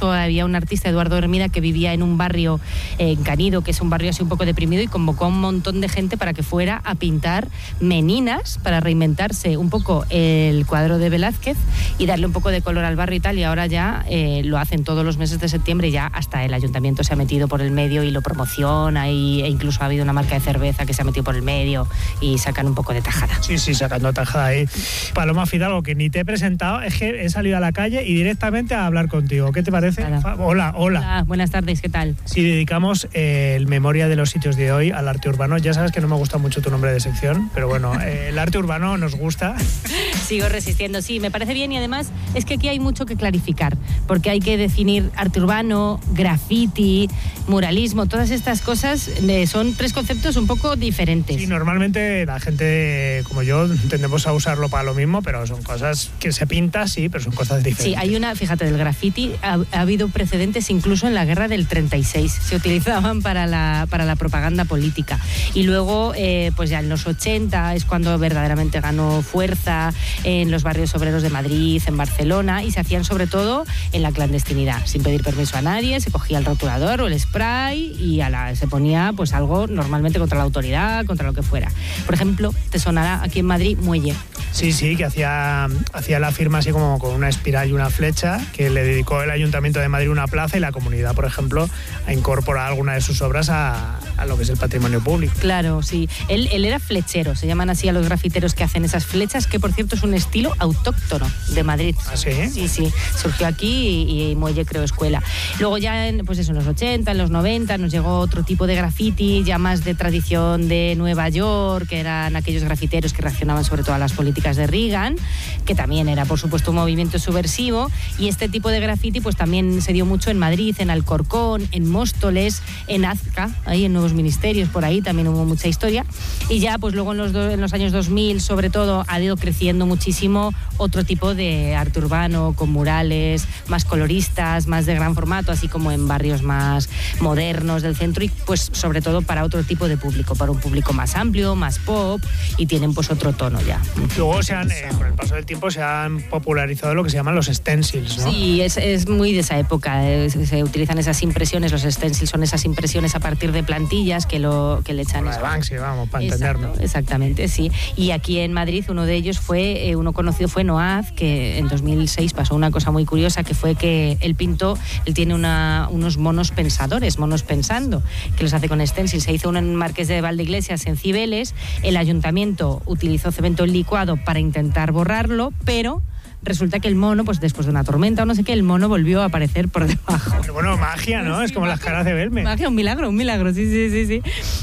Incluso había un artista, Eduardo Hermida, que vivía en un barrio en Canido, que es un barrio así un poco deprimido, y convocó a un montón de gente para que fuera a pintar meninas, para reinventarse un poco el cuadro de Velázquez y darle un poco de color al barrio y tal. Y ahora ya lo hacen todos los meses de septiembre, y ya hasta el ayuntamiento se ha metido por el medio y lo promociona, e incluso ha habido una marca de cerveza que se ha metido por el medio y sacan un poco de tajada. Sí, sacando tajada ahí. Paloma Fidalgo, que ni te he presentado, es que he salido a la calle y directamente a hablar contigo. ¿Qué te parece? Hola. Buenas tardes, ¿qué tal? Si dedicamos el memoria de los sitios de hoy al arte urbano, ya sabes que no me gusta mucho tu nombre de sección, pero bueno, el arte urbano nos gusta. Sigo resistiendo, sí, me parece bien, y además es que aquí hay mucho que clarificar, porque hay que definir arte urbano, graffiti, muralismo, todas estas cosas son tres conceptos un poco diferentes. Sí, normalmente la gente como yo tendemos a usarlo para lo mismo, pero son cosas que se pinta, sí, pero son cosas diferentes. Sí, fíjate, del graffiti ha habido precedentes incluso en la guerra del 36, se utilizaban para la propaganda política, y luego pues ya en los 80 es cuando verdaderamente ganó fuerza en los barrios obreros de Madrid, en Barcelona, y se hacían sobre todo en la clandestinidad, sin pedir permiso a nadie. Se cogía el rotulador o el spray y se ponía pues algo normalmente contra la autoridad, contra lo que fuera. Por ejemplo, te sonará aquí en Madrid Muelle. Sí, que hacía la firma así como con una espiral y una flecha, que le dedicó el Ayuntamiento de Madrid una plaza, y la comunidad, por ejemplo, ha incorporado alguna de sus obras a lo que es el patrimonio público. Claro, sí. Él era flechero, se llaman así a los grafiteros que hacen esas flechas, que por cierto es un estilo autóctono de Madrid. ¿Ah, sí? Sí, surgió aquí y Muelle creó escuela. Luego ya en los 80, en los 90 nos llegó otro tipo de graffiti, ya más de tradición de Nueva York, que eran aquellos grafiteros que reaccionaban sobre todo a las políticas de Reagan, que también era por supuesto un movimiento subversivo, y este tipo de graffiti pues también se dio mucho en Madrid, en Alcorcón, en Móstoles, en Azca, ahí en Nuevos Ministerios, por ahí también hubo mucha historia. Y ya pues luego en los años 2000 sobre todo ha ido creciendo muchísimo otro tipo de arte urbano, con murales más coloristas, más de gran formato, así como en barrios más modernos del centro, y pues sobre todo para otro tipo de público, para un público más amplio, más pop, y tienen pues otro tono ya. Luego con el paso del tiempo se han popularizado lo que se llaman los stencils, ¿no? Sí, es muy de esa época. Se utilizan esas impresiones, los stencils son esas impresiones a partir de plantillas que le echan. La de Banksy, vamos, para entendernos. Exactamente, sí. Y aquí en Madrid uno de ellos uno conocido fue Noaz, que en 2006 pasó una cosa muy curiosa, que fue que él tiene unos monos pensadores, monos pensando, que los hace con stencils. Se hizo uno en Marqués de Valdeiglesias, en Cibeles. El ayuntamiento utilizó cemento licuado para intentar borrarlo, pero resulta que el mono, pues después de una tormenta o no sé qué, el mono volvió a aparecer por debajo. Pero bueno, magia, ¿no? Sí, es como las caras de Belme. Magia, un milagro, sí.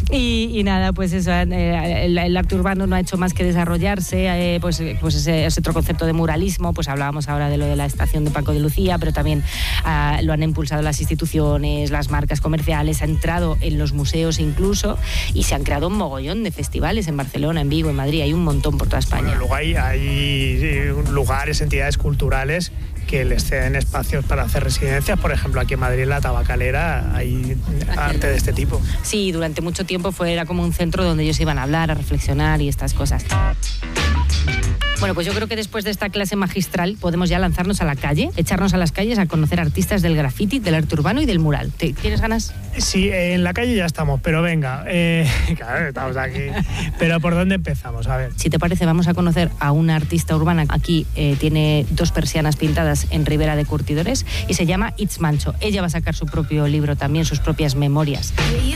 Y nada, pues eso, el arte urbano no ha hecho más que desarrollarse, pues ese otro concepto de muralismo, pues hablábamos ahora de lo de la estación de Paco de Lucía, pero también lo han impulsado las instituciones, las marcas comerciales, ha entrado en los museos incluso, y se han creado un mogollón de festivales en Barcelona, en Vigo, en Madrid, hay un montón por toda España. Bueno, luego hay lugares, entidades culturales que les ceden espacios para hacer residencias. Por ejemplo, aquí en Madrid, en la Tabacalera, hay arte de este tipo. Sí, durante mucho tiempo era como un centro donde ellos iban a hablar, a reflexionar y estas cosas. Bueno, pues yo creo que después de esta clase magistral podemos ya lanzarnos a la calle, echarnos a las calles a conocer artistas del graffiti, del arte urbano y del mural. ¿Tienes ganas? Sí, en la calle ya estamos, pero venga, claro, estamos aquí. Pero ¿por dónde empezamos? A ver. Si te parece, vamos a conocer a una artista urbana. Aquí tiene 2 persianas pintadas en Ribera de Curtidores y se llama It's Mancho. Ella va a sacar su propio libro también, sus propias memorias.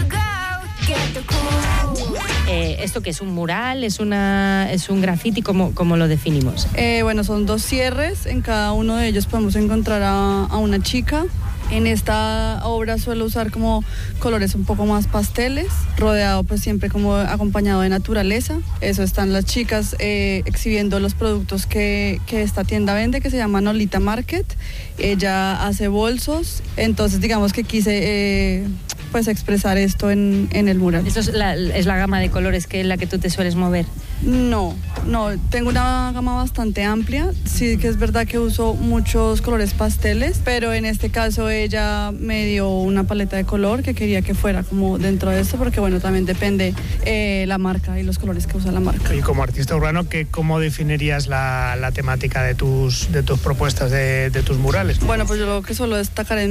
¿Esto qué es? ¿Un mural? ¿Es un graffiti? ¿Cómo lo definimos? Bueno, son 2 cierres. En cada uno de ellos podemos encontrar a una chica. En esta obra suelo usar como colores un poco más pasteles, rodeado pues siempre como acompañado de naturaleza. Eso, están las chicas exhibiendo los productos que esta tienda vende, que se llama Nolita Market. Ella hace bolsos, entonces digamos que quise pues expresar esto en el mural. ¿Esto es la gama de colores que es la que tú te sueles mover? No, tengo una gama bastante amplia. Sí que es verdad que uso muchos colores pasteles, pero en este caso ella me dio una paleta de color que quería que fuera como dentro de esto, porque bueno, también depende la marca y los colores que usa la marca. Y como artista urbano, ¿cómo definirías la temática de tus propuestas, de tus murales? Bueno, pues yo lo que suelo destacar en